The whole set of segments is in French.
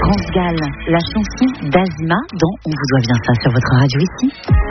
France Gall, la chanson d'Azima dont On vous doit bien ça sur votre radio ici.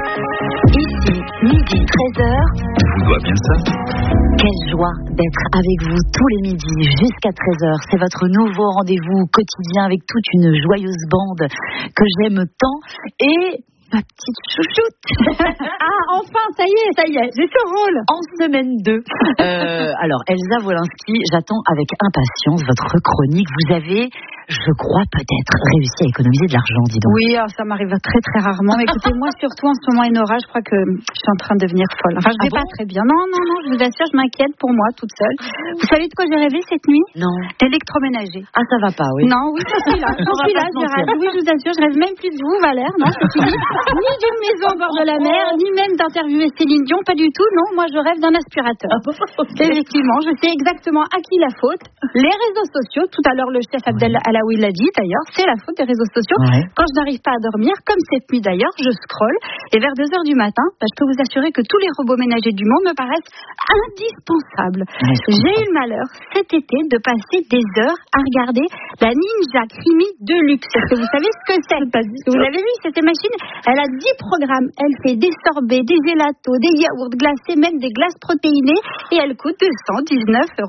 Ici, midi 13h. On vous doit bien ça. Quelle joie d'être avec vous tous les midis jusqu'à 13h. C'est votre nouveau rendez-vous quotidien avec toute une joyeuse bande que j'aime tant. Et ma petite chouchoute. Ah, enfin, ça y est, j'ai ce rôle. En semaine 2. Alors, Elsa Wolinski, j'attends avec impatience votre chronique. Vous avez, je crois, peut-être réussi à économiser de l'argent, dis donc. Oui, ça m'arrive très très rarement. Mais écoutez, moi surtout en ce moment, Enora, je crois que je suis en train de devenir folle. Enfin, je vais pas très bien. Non, je vous assure, je m'inquiète pour moi toute seule. Vous savez de quoi j'ai rêvé cette nuit? Non. D'électroménager. Ah, ça va pas, oui. Non, oui, je suis là. Oui, je vous assure, je rêve même plus de vous, Valère. Non, c'est fini. Ni d'une maison au bord de la mer, ni même d'interviewer Céline Dion, pas du tout. Non, moi je rêve d'un aspirateur. Effectivement, je sais exactement à qui la faute. Les réseaux sociaux. Tout à l'heure, le chef Abdel Alaoui l'a dit d'ailleurs, c'est la faute des réseaux sociaux. Ouais. Quand je n'arrive pas à dormir, comme cette nuit d'ailleurs, je scrolle et vers 2h du matin, je peux vous assurer que tous les robots ménagers du monde me paraissent indispensables. J'ai eu le malheur cet été de passer des heures à regarder la Ninja Creamy Deluxe. Est-ce que vous savez ce que c'est? Vous l'avez vu, cette machine, elle a 10 programmes. Elle fait des sorbets, des gélatos, des yaourts glacés, même des glaces protéinées et elle coûte 219,99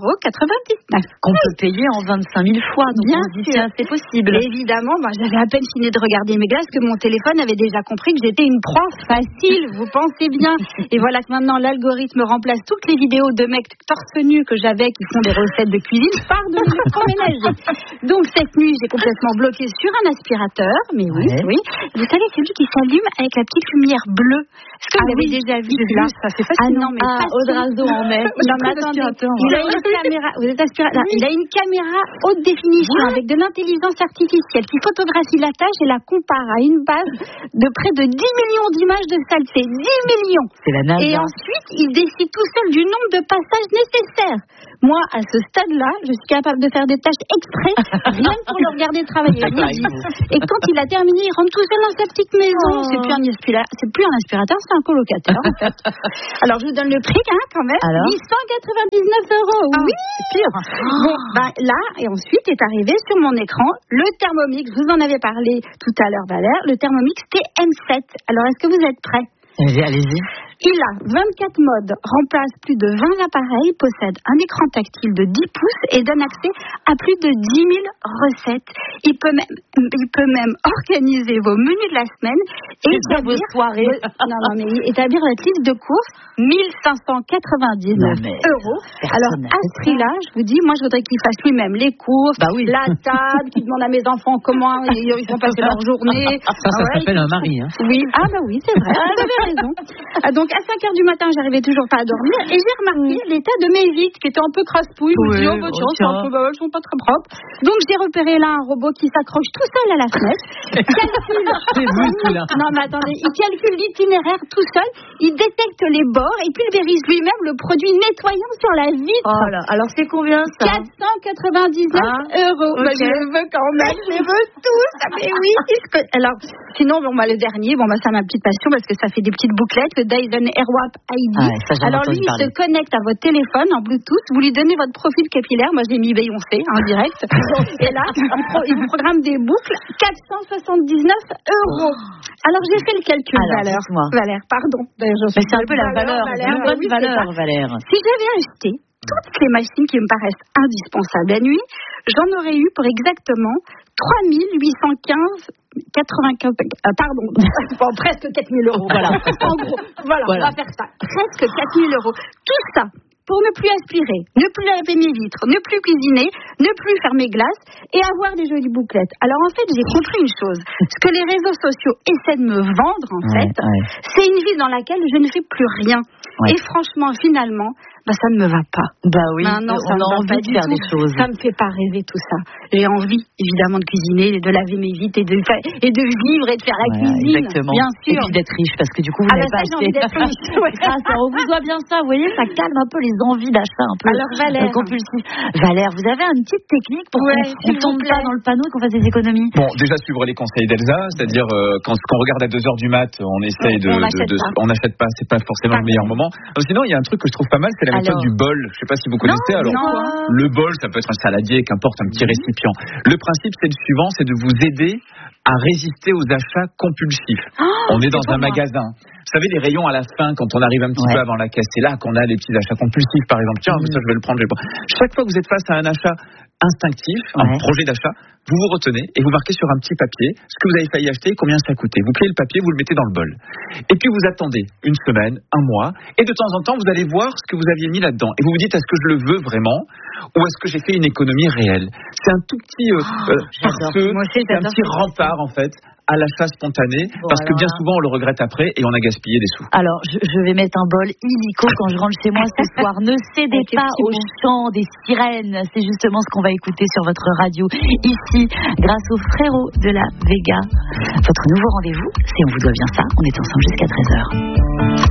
€. Qu'on peut payer en 25 000 fois. Donc bien sûr, c'est possible. Et évidemment, j'avais à peine fini de regarder mes glaces que mon téléphone avait déjà compris que j'étais une proie facile. Vous pensez bien. Et voilà que maintenant l'algorithme remplace toutes les vidéos de mecs torse nu que j'avais qui font des recettes de cuisine par de l'électroménager. Donc cette nuit, j'ai complètement bloqué sur un aspirateur. Mais oui. Vous savez, c'est lui qui s'allume avec la petite lumière bleue. Est-ce que vous l'avez déjà vu là? Ça fait fascinant. Ah non, mais Audrazo en mai. Non, mais attendez, il a une caméra. Vous êtes aspirateur. Il a une caméra haute définition avec de l'intelligence artificielle qui photographie la tâche et la compare à une base de près de 10 millions d'images de saleté. 10 millions. C'est la NASA. Et ensuite, il décide tout seul du nombre de passages nécessaires. Moi, à ce stade-là, je suis capable de faire des tâches exprès, rien que pour le regarder travailler. Et quand il a terminé, il rentre tout seul dans sa petite maison. C'est plus un aspirateur, c'est un colocataire, en fait. Alors, je vous donne le prix, quand même. 899 €. Oui, c'est pire. Bon, là, et ensuite est arrivé sur mon écran le Thermomix. Vous en avez parlé tout à l'heure, Valère. Le Thermomix TM7. Alors, est-ce que vous êtes prêts? Allez-y. Il a 24 modes, remplace plus de 20 appareils, possède un écran tactile de 10 pouces et donne accès à plus de 10 000 recettes. Il peut même organiser vos menus de la semaine et vos soirées. établir votre liste de courses, 1599 €. Alors, à ce prix-là, je vous dis, moi, je voudrais qu'il fasse lui-même les courses, la table, qu'il demande à mes enfants comment ils vont passer leur journée. Ça s'appelle un mari, hein. Oui, oui, c'est vrai, vous avez raison. Donc, à 5h du matin, j'arrivais toujours pas à dormir et j'ai remarqué l'état de mes vitres qui étaient un peu crasse-pouille. Je me dis, elles sont pas très propres. Donc, j'ai repéré là un robot qui s'accroche tout seul à la fenêtre. Il calcule l'itinéraire tout seul. Il détecte les bords et pulvérise lui-même le produit nettoyant sur la vitre. Oh là, alors c'est combien ça? 499 €. Je les veux quand même, je les veux tous. Mais oui. Alors, sinon, le dernier, c'est ma petite passion parce que ça fait des petites bouclettes, le Dyson Airwrap ID. Alors lui, il se connecte à votre téléphone en Bluetooth, vous lui donnez votre profil capillaire, moi j'ai mis Beyoncé en direct, et là, il vous programme des boucles, 479 €. Alors j'ai fait le calcul, Valère, pardon. Mais c'est un peu la valeur, une bonne valeur, Valère. Si j'avais acheté toutes les machines qui me paraissent indispensables la nuit, j'en aurais eu pour exactement 3815 95, presque 4 000 €. Voilà. En gros, on va faire ça. Presque 4 000 €. Tout ça pour ne plus aspirer, ne plus laver mes vitres, ne plus cuisiner, ne plus faire mes glaces et avoir des jolies bouclettes. Alors en fait, j'ai compris une chose. Ce que les réseaux sociaux essaient de me vendre, c'est une vie dans laquelle je ne fais plus rien. Et franchement, finalement, ça ne me va pas. Maintenant, ça me va pas du tout. Des choses. Ça me fait pas rêver tout ça. J'ai envie, évidemment, de cuisiner, de laver mes vitres et de vivre et de faire la cuisine. Exactement. Bien sûr. Et puis d'être riche, parce que du coup, vous n'avez pas acheté. On vous doit bien ça. Vous voyez, ça calme un peu les envies d'achat, un peu. Alors, Valère. Compulsif. Valère, vous avez une petite technique pour qu'on ne tombe pas dans le panneau et qu'on fasse des économies? Bon, déjà, suivre les conseils d'Elsa, c'est-à-dire, quand on regarde à 2h du mat, on essaye on n'achète pas, c'est pas forcément le meilleur moment. Sinon, il y a un truc que je trouve pas mal, c'est la méthode du bol. Je ne sais pas si vous connaissez. Le bol, ça peut être un saladier, qu'importe, un petit récipient. Le principe, c'est le suivant, c'est de vous aider à résister aux achats compulsifs. On est dans un magasin. Vous savez, les rayons à la fin, quand on arrive un petit peu avant la caisse, c'est là qu'on a les petits achats compulsifs, par exemple. Tiens, ça, je vais le prendre. Chaque fois que vous êtes face à un achat instinctif, un projet d'achat, vous vous retenez et vous marquez sur un petit papier ce que vous avez failli acheter, combien ça coûtait. Vous pliez le papier, vous le mettez dans le bol. Et puis vous attendez une semaine, un mois, et de temps en temps, vous allez voir ce que vous aviez mis là-dedans. Et vous vous dites, est-ce que je le veux vraiment ou est-ce que j'ai fait une économie réelle? C'est un tout petit pare-feu, c'est un petit rempart, en fait, à l'achat spontané, parce que bien souvent on le regrette après et on a gaspillé des sous. Alors je vais mettre un bol illico quand je rentre chez moi ce soir. Ne cédez pas au chant des sirènes, c'est justement ce qu'on va écouter sur votre radio ici, grâce aux frérots de la Vega. Votre nouveau rendez-vous, c'est On vous doit bien ça, on est ensemble jusqu'à 13h.